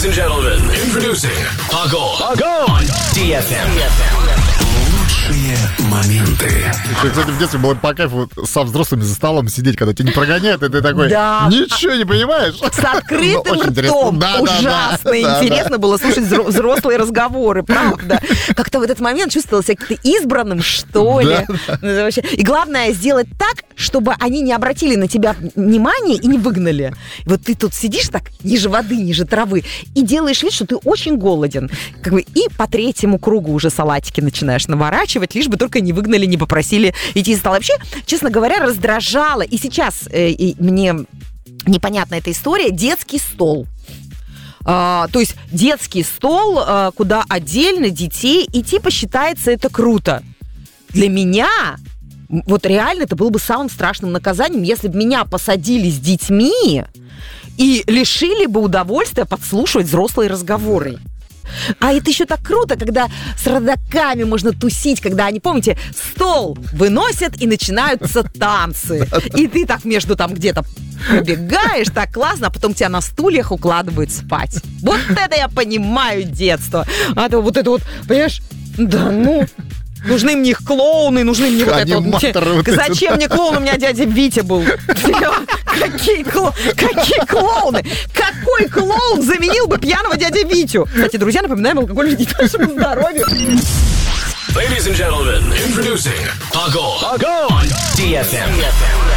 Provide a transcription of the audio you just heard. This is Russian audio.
Ladies and gentlemen, introducing Pago on DFM. Лучшие моменты. Кстати, в детстве было по кайфу со взрослыми за столом сидеть, когда тебя не прогоняют, и ты такой, Да. ничего не понимаешь. С открытым Очень интересно. ртом. Да, да, Ужасно да, интересно было слушать взрослые разговоры, правда. Как-то в этот момент чувствовала себя как-то избранным, что ли. Это вообще- И главное сделать так, чтобы они не обратили на тебя внимание и не выгнали. Вот ты тут сидишь так, ниже воды, ниже травы, и делаешь вид, что ты очень голоден. Как бы, и по третьему кругу уже салатики начинаешь наворачивать, лишь бы только не выгнали, не попросили идти из стола. Вообще, честно говоря, раздражало. И сейчас и мне непонятна эта история. Детский стол. То есть детский стол, куда отдельно детей, и типа считается это круто. Для меня вот реально это было бы самым страшным наказанием, если бы меня посадили с детьми и лишили бы удовольствия подслушивать взрослые разговоры. А это еще так круто, когда с родаками можно тусить, когда они, помните, стол выносят и начинаются танцы. И ты так между там где-то пробегаешь, так классно, а потом тебя на стульях укладывают спать. Вот это я понимаю детство. А то вот это вот, понимаешь, да ну... Нужны мне их клоуны, нужны мне вот это вот. Зачем мне клоун? У меня дядя Витя был. Какие клоуны? Какой клоун заменил бы пьяного дядя Витю? Кстати, друзья, напоминаем, алкоголь вредит нашему здоровью. Ladies and gentlemen, introducing Pago on DFM.